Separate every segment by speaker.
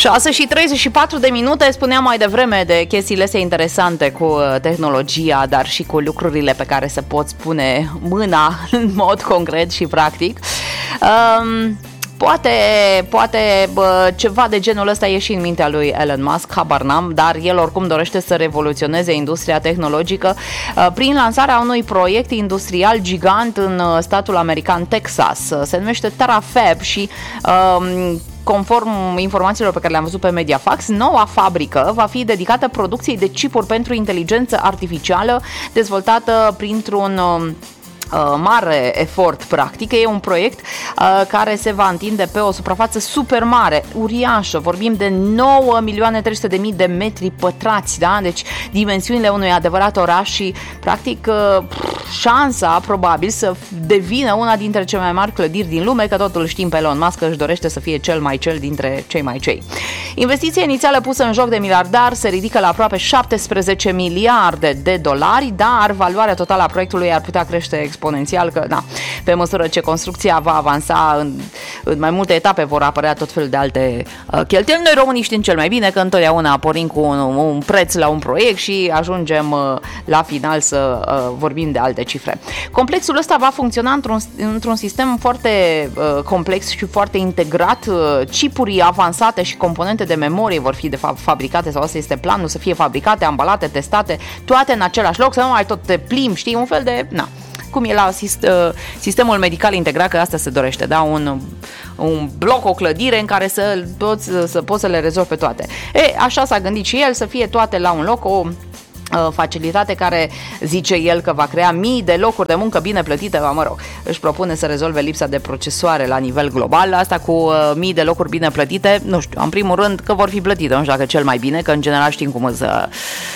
Speaker 1: 6:34, spuneam mai devreme de chestiile astea interesante cu tehnologia, dar și cu lucrurile pe care se pot pune mâna în mod concret și practic. Poate ceva de genul ăsta e și în mintea lui Elon Musk, habar n-am, dar el oricum dorește să revoluționeze industria tehnologică prin lansarea unui proiect industrial gigant în statul american Texas. Se numește Terafab și conform informațiilor pe care le-am văzut pe Mediafax, noua fabrică va fi dedicată producției de chipuri pentru inteligență artificială dezvoltată printr-un mare efort practic. E un proiect care se va întinde pe o suprafață super mare, uriașă, vorbim de 9.300.000 de metri pătrați, da? Deci dimensiunile unui adevărat oraș și practic șansa probabil să devină una dintre cele mai mari clădiri din lume, că totul știm pe Elon Musk că își dorește să fie cel mai cel dintre cei mai cei. Investiția inițială pusă în joc de miliardar se ridică la aproape 17 miliarde de dolari, dar valoarea totală a proiectului ar putea crește exponențial, că da, pe măsură ce construcția va avansa în mai multe etape vor apărea tot felul de alte cheltuieli. Noi românii știm cel mai bine că întotdeauna pornim cu un preț la un proiect și ajungem la final să vorbim de alte cifre. Complexul ăsta va funcționa într-un sistem foarte complex și foarte integrat. Chipuri avansate și componente de memorie vor fi de fapt fabricate, sau asta este planul, să fie fabricate, ambalate, testate, toate în același loc, să nu mai tot te plimbi, știi, un fel de, cum e la sistemul medical integrat, că asta se dorește, da? Un bloc, o clădire în care să poți să le rezolvi pe toate. Așa s-a gândit și el, să fie toate la un loc, o facilitate care, zice el, că va crea mii de locuri de muncă bine plătite, își propune să rezolve lipsa de procesoare la nivel global. Asta cu mii de locuri bine plătite, nu știu, în primul rând că vor fi plătite, nu știu dacă cel mai bine, că în general știm cum să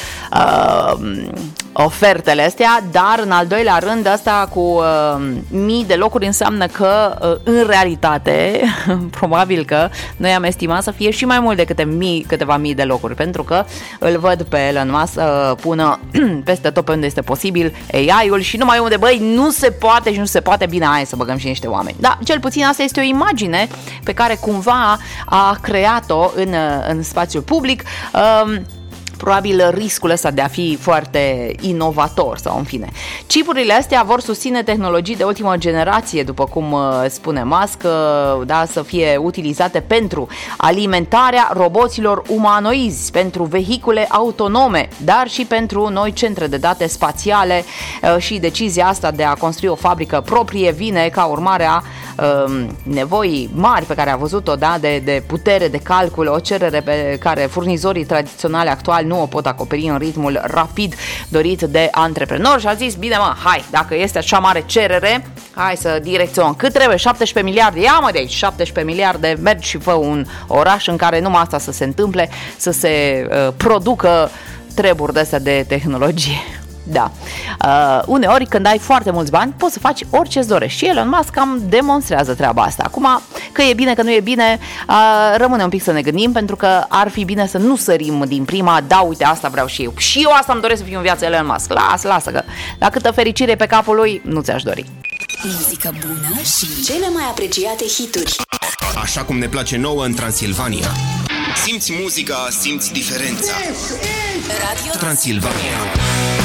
Speaker 1: ofertele astea, dar în al doilea rând asta cu mii de locuri înseamnă că în realitate probabil că noi am estimat să fie și mai mult de câteva mii de locuri, pentru că îl văd pe Elon Musk pună peste tot pe unde este posibil AI-ul și numai unde, nu se poate și nu se poate, bine, hai să băgăm și niște oameni. Da, cel puțin asta este o imagine pe care cumva a creat-o în spațiul public. Probabil riscul ăsta de a fi foarte inovator sau în fine. Chipurile astea vor susține tehnologii de ultimă generație, după cum spune Musk, da, să fie utilizate pentru alimentarea roboților umanoizi, pentru vehicule autonome, dar și pentru noi centre de date spațiale și decizia asta de a construi o fabrică proprie vine ca urmare a nevoii mari pe care a văzut-o, da, de putere de calcul, o cerere pe care furnizorii tradiționali actuali nu o pot acoperi în ritmul rapid dorit de antreprenori și a zis, bine hai, dacă este așa mare cerere, hai să direcționăm. Cât trebuie? 17 miliarde? Ia de aici, 17 miliarde, mergi și fă un oraș în care numai asta să se întâmple, să se producă treburi de astea de tehnologie. Da. Uneori când ai foarte mulți bani poți să faci orice îți dorești și Elon Musk cam demonstrează treaba asta. Acum, că e bine, că nu e bine, rămâne un pic să ne gândim, pentru că ar fi bine să nu sărim din prima, da, uite, asta vreau și eu. Și eu asta îmi doresc să fiu în viața Elon Musk. Lasă că la câtă fericire pe capul lui nu ți-aș dori.
Speaker 2: Muzică bună și cele mai apreciate hituri.
Speaker 3: Așa cum ne place nouă în Transilvania. Simți muzica, simți diferența.
Speaker 2: Radio
Speaker 3: Transilvania.